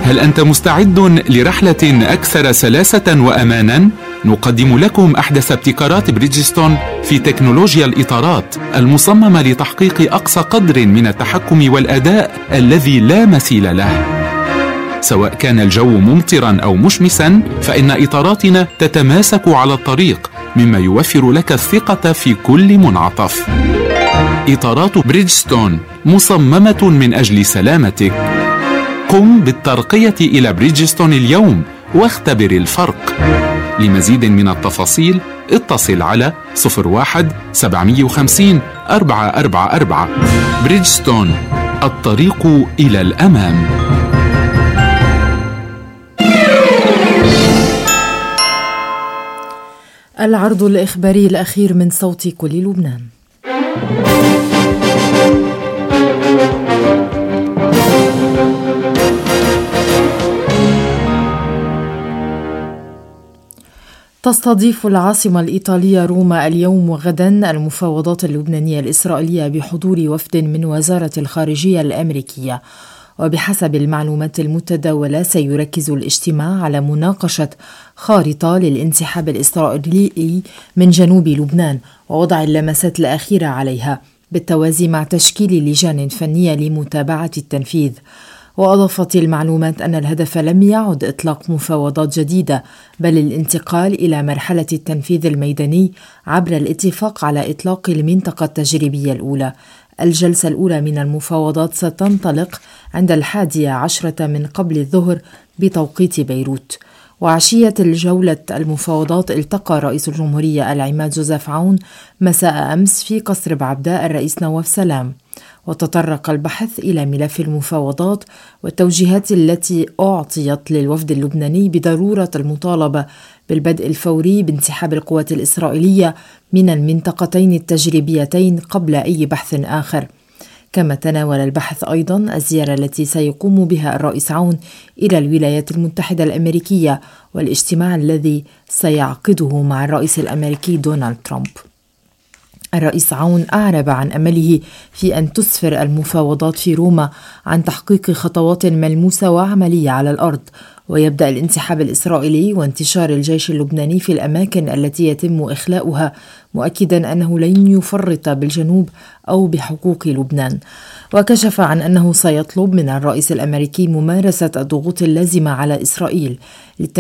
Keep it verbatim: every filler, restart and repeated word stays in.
هل أنت مستعد لرحلة أكثر سلاسة وأمانا؟ نقدم لكم أحدث ابتكارات بريدجستون في تكنولوجيا الإطارات المصممة لتحقيق أقصى قدر من التحكم والأداء الذي لا مثيل له. سواء كان الجو ممطرا أو مشمسا، فإن إطاراتنا تتماسك على الطريق، مما يوفر لك الثقة في كل منعطف. إطارات بريدجستون مصممة من أجل سلامتك. قم بالترقية إلى بريدجستون اليوم واختبر الفرق. لمزيد من التفاصيل اتصل على صفر واحد سبعمائة وخمسين أربعة أربعة أربعة. بريدجستون، الطريق إلى الأمام. العرض الإخباري الأخير من صوت كل لبنان. تستضيف العاصمة الإيطالية روما اليوم وغدا المفاوضات اللبنانية الإسرائيلية بحضور وفد من وزارة الخارجية الأمريكية. وبحسب المعلومات المتداولة سيركز الاجتماع على مناقشة خارطة للانسحاب الإسرائيلي من جنوب لبنان ووضع اللمسات الأخيرة عليها، بالتوازي مع تشكيل لجان فنية لمتابعة التنفيذ. وأضافت المعلومات أن الهدف لم يعد إطلاق مفاوضات جديدة، بل الانتقال إلى مرحلة التنفيذ الميداني عبر الاتفاق على إطلاق المنطقة التجريبية الأولى. الجلسة الأولى من المفاوضات ستنطلق عند الحادية عشرة من قبل الظهر بتوقيت بيروت. وعشية الجولة المفاوضات التقى رئيس الجمهورية العماد جوزيف عون مساء أمس في قصر بعبداء الرئيس نواف سلام، وتطرق البحث إلى ملف المفاوضات والتوجيهات التي أعطيت للوفد اللبناني بضرورة المطالبة بالبدء الفوري بانسحاب القوات الإسرائيلية من المنطقتين التجريبيتين قبل أي بحث آخر. كما تناول البحث أيضا الزيارة التي سيقوم بها الرئيس عون إلى الولايات المتحدة الأمريكية والاجتماع الذي سيعقده مع الرئيس الأمريكي دونالد ترامب. الرئيس عون أعرب عن أمله في أن تسفر المفاوضات في روما عن تحقيق خطوات ملموسة وعملية على الأرض، ويبدأ الانسحاب الإسرائيلي وانتشار الجيش اللبناني في الأماكن التي يتم إخلاؤها، مؤكدا أنه لن يفرط بالجنوب أو بحقوق لبنان. وكشف عن أنه سيطلب من الرئيس الأمريكي ممارسة الضغوط اللازمة على إسرائيل